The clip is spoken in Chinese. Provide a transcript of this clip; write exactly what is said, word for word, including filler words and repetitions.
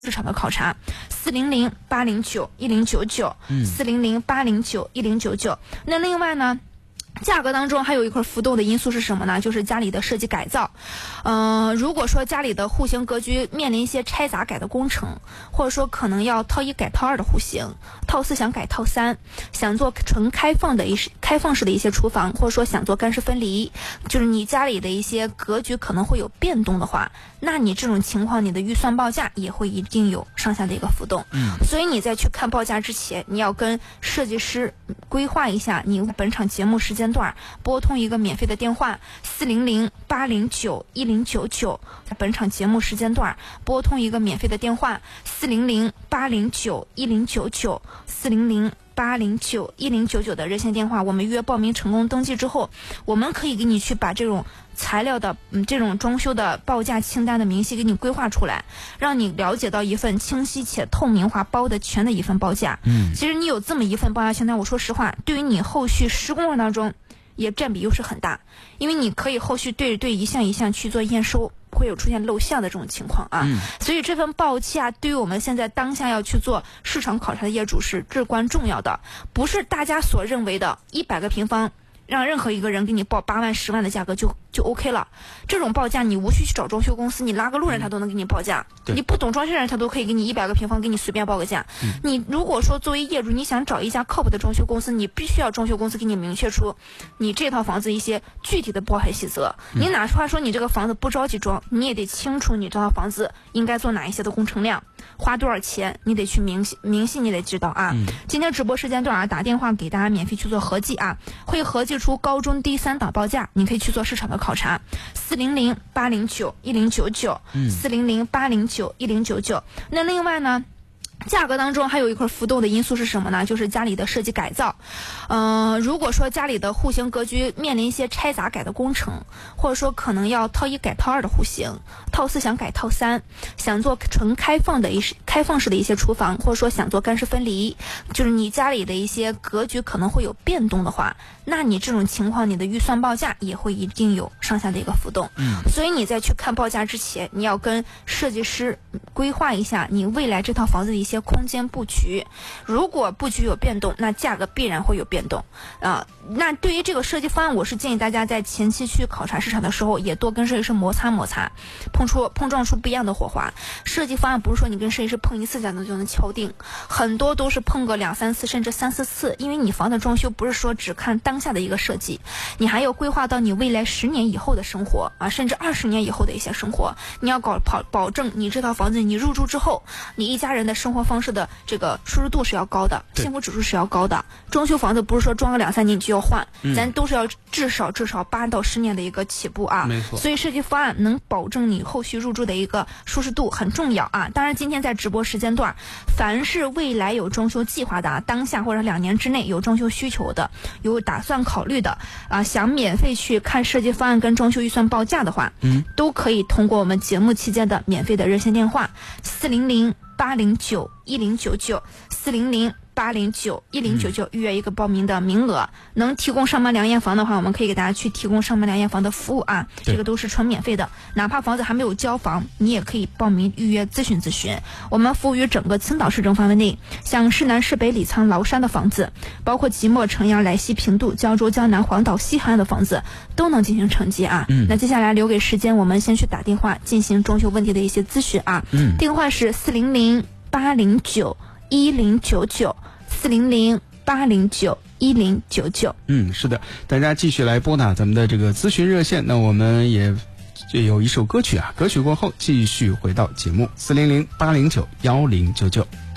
市场的考察，四零零八零九一零九九，四零零八零九一零九九。那另外呢，价格当中还有一块浮动的因素是什么呢？就是家里的设计改造。嗯、呃，如果说家里的户型格局面临一些拆杂改的工程，或者说可能要套一改套二的户型，套四想改套三，想做纯开放的一开放式的一些厨房，或者说想做干湿分离，就是你家里的一些格局可能会有变动的话，那你这种情况，你的预算报价也会一定有上下的一个浮动。嗯，所以你在去看报价之前，你要跟设计师规划一下你本场节目时间段，拨通一个免费的电话四零零八零九一零九九，本场节目时间段拨通一个免费的电话四零零八零九一零九九，四零零八零九一零九九的热线电话，我们约报名成功登记之后，我们可以给你去把这种材料的嗯这种装修的报价清单的明细给你规划出来，让你了解到一份清晰且透明化包的全的一份报价。嗯，其实你有这么一份报价清单，我说实话，对于你后续施工当中也占比优势很大，因为你可以后续对对一项一项去做验收，不会有出现漏项的这种情况啊。嗯、所以这份报价对于我们现在当下要去做市场考察的业主是至关重要的，不是大家所认为的一百个平方让任何一个人给你报八万十万的价格就就 OK 了。这种报价你无需去找装修公司，你拉个路人他都能给你报价，嗯、你不懂装修人他都可以给你一百个平方给你随便报个价。嗯、你如果说作为业主你想找一家靠谱的装修公司，你必须要装修公司给你明确出你这套房子一些具体的报牌细则。嗯、你哪怕说你这个房子不着急装，你也得清楚你这套房子应该做哪一些的工程量，花多少钱，你得去明细明细你得知道啊。嗯、今天直播时间段啊，打电话给大家免费去做合计啊，会合计出高中低三档报价，你可以去做市场的考察，四零零八零九一零九九，四零零八零九一零九九。那另外呢，价格当中还有一块浮动的因素是什么呢？就是家里的设计改造。嗯、呃，如果说家里的户型格局面临一些拆杂改的工程，或者说可能要套一改套二的户型，套四想改套三，想做纯开放的一开放式的一些厨房，或者说想做干湿分离，就是你家里的一些格局可能会有变动的话，那你这种情况，你的预算报价也会一定有上下的一个浮动。嗯，所以你在去看报价之前，你要跟设计师规划一下你未来这套房子的一些空间布局。如果布局有变动，那价格必然会有变动啊、呃。那对于这个设计方案，我是建议大家在前期去考察市场的时候，也多跟设计师摩擦摩擦，碰出碰撞出不一样的火花。设计方案不是说你跟设计师碰一次就能就能敲定，很多都是碰个两三次甚至三四次，因为你房子装修不是说只看当下的一个设计，你还要规划到你未来十年以后的生活啊，甚至二十年以后的一些生活。你要搞保保证你这套房子你入住之后，你一家人的生活方式的这个舒适度是要高的，幸福指数是要高的。装修房子不是说装个两三年你就要换，嗯、咱都是要至少至少八到十年的一个起步啊。没错。所以设计方案能保证你后续入住的一个舒适度很重要啊。当然，今天在直播时间段，凡是未来有装修计划的啊，当下或者两年之内有装修需求的，有打算考虑的啊，想免费去看设计方案跟装修预算报价的话，嗯，都可以通过我们节目期间的免费的热线电话四零零八零九一零九九，四零零八零九一零九九预约一个报名的名额。能提供上门量验房的话，我们可以给大家去提供上门量验房的服务啊，这个都是纯免费的。哪怕房子还没有交房，你也可以报名预约咨询咨询。我们服务于整个青岛市政范围内，像市南、市北、李沧、崂山的房子，包括即墨、城阳、莱西、平度、胶州、江南、黄岛、西海岸的房子都能进行承接啊。嗯，那接下来留给时间，我们先去打电话进行装修问题的一些咨询啊。嗯，电话是四零零八零九一零九九，四零零八零九一零九九。 嗯，是的，大家继续来拨打咱们的这个咨询热线。那我们也有一首歌曲啊，歌曲过后继续回到节目四零零八零九幺零九九。